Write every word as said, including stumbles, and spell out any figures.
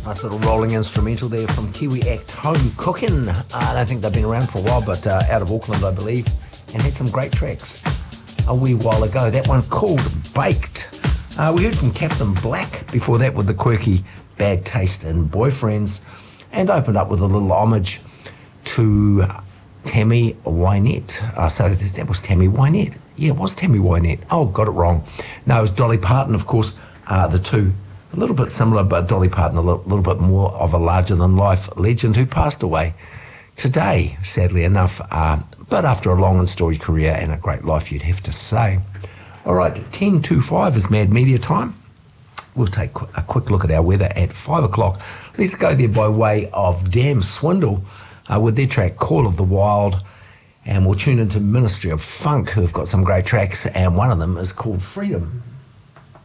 Nice little rolling instrumental there from Kiwi Act Home Cooking. Uh, I don't think they've been around for a while, but uh, out of Auckland, I believe, and had some great tracks a wee while ago. That one called Baked. Uh, we heard from Captain Black before that with the quirky Bad Taste and Boyfriends, and opened up with a little homage to Tammy Wynette. Uh, so that was Tammy Wynette. Yeah, it was Tammy Wynette. Oh, got it wrong. No, it was Dolly Parton, of course. Uh, the two, a little bit similar, but Dolly Parton a little, little bit more of a larger-than-life legend who passed away today, sadly enough. Uh, but after a long and storied career and a great life, you'd have to say. All right, ten to five is Mad Media time. We'll take a quick look at our weather at five o'clock. Let's go there by way of Damn Swindle uh, with their track Call of the Wild. And we'll tune into Ministry of Funk, who've got some great tracks, and one of them is called Freedom.